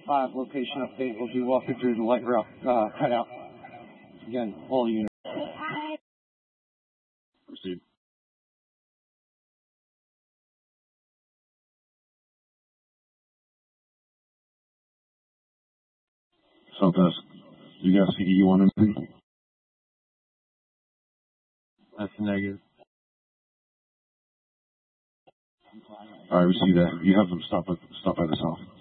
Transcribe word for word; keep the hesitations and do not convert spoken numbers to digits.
five location update. We'll be walking through the light rail uh, cutout. Again, all units. Proceed. Southwest. You got C E on anything? That's a negative. All right, we see that. You have them stop at stop by the south.